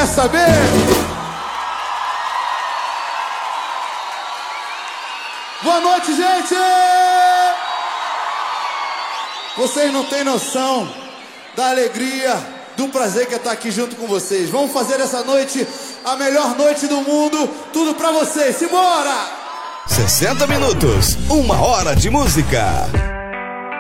quer saber? Boa noite, gente! Vocês não têm noção da alegria, do prazer que é estar aqui junto com vocês. Vamos fazer essa noite a melhor noite do mundo. Tudo pra vocês. Simbora! 60 minutos, 1 hora de música.